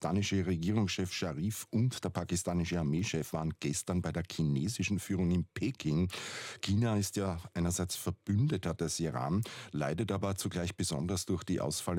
pakistanische Regierungschef Sharif und der pakistanische Armeechef waren gestern bei der chinesischen Führung in Peking. China ist ja einerseits Verbündeter des Iran, leidet aber zugleich besonders durch die ausfallenden